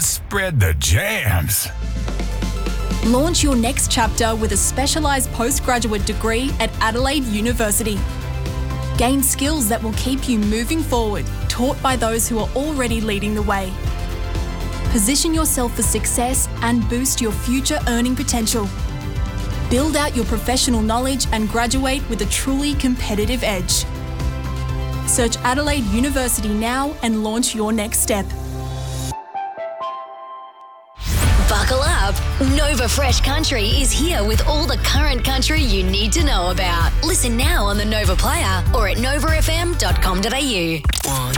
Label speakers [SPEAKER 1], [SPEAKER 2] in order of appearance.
[SPEAKER 1] Let's spread the jams.
[SPEAKER 2] Launch your next chapter with a specialised postgraduate degree at Adelaide University. Gain skills that will keep you moving forward, taught by those who are already leading the way. Position yourself for success and boost your future earning potential. Build out your professional knowledge and graduate with a truly competitive edge. Search Adelaide University now and launch your next step.
[SPEAKER 3] Buckle up. Nova Fresh Country is here with all the current country you need to know about. Listen now on the Nova Player or at novafm.com.au.